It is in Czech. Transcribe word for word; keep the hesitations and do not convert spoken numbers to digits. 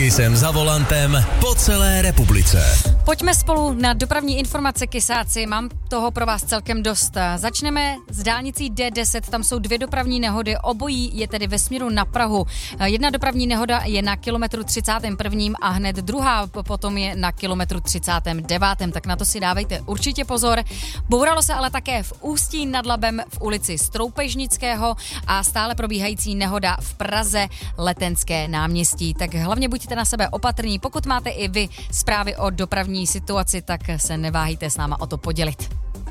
Kysem za volantem po celé republice. Pojďme spolu na dopravní informace, kysáci. Mám toho pro vás celkem dost. Začneme s dálnicí D deset, tam jsou dvě dopravní nehody, obojí je tedy ve směru na Prahu. Jedna dopravní nehoda je na kilometru třicátém prvním a hned druhá potom je na kilometru třicátém devátém Tak na to si dávejte určitě pozor. Bouralo se ale také v Ústí nad Labem v ulici Stroupežnického a stále probíhající nehoda v Praze Letenské náměstí. Tak hlavně buďte na sebe opatrní. Pokud máte i vy zprávy o dopravní situaci, tak se neváhejte s náma o to podělit.